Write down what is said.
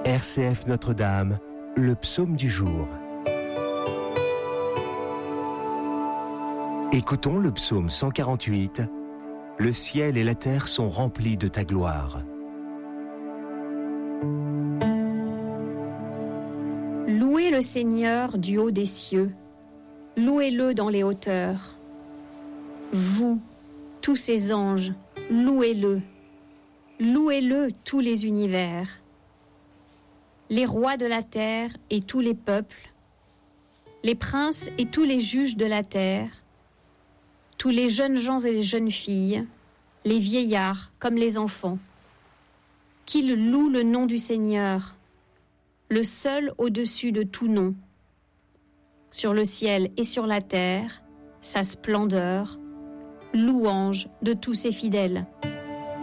RCF Notre-Dame, le psaume du jour. Écoutons le psaume 148. Le ciel et la terre sont remplis de ta gloire. Louez le Seigneur du haut des cieux, louez-le dans les hauteurs. Vous, tous ses anges, louez-le. Louez-le tous les univers. Les rois de la terre et tous les peuples, les princes et tous les juges de la terre, tous les jeunes gens et les jeunes filles, les vieillards comme les enfants, qu'ils louent le nom du Seigneur, le seul au-dessus de tout nom. Sur le ciel et sur la terre, sa splendeur, louange de tous ses fidèles.